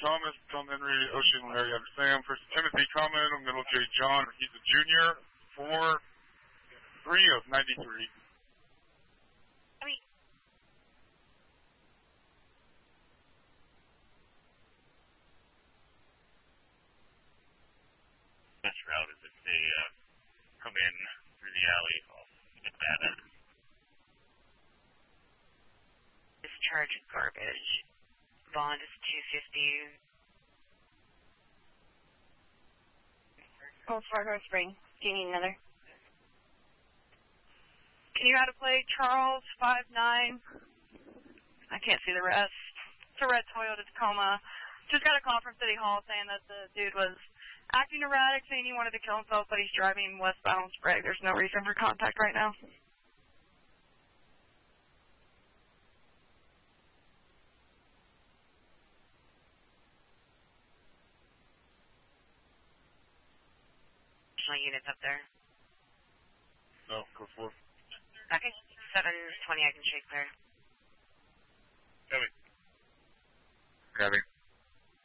Thomas, Tom Henry, Ocean, Larry, Sam. First Timothy Common, Middle J. John, he's a junior, 4-3 of 93. Best route is if they come in through the alley off Nevada. Discharge garbage. Bond is 250. Oh, Fargo Spring. Do you need another? Can you add a plate? Charles, 5'9". I can't see the rest. It's a red Toyota Tacoma. Just got a call from City Hall saying that the dude was acting erratic, saying he wanted to kill himself, but he's driving westbound Sprague. There's no reason for contact right now. Units up there. No, go for it. Okay, 720, I can shake clear. Copy. Copy.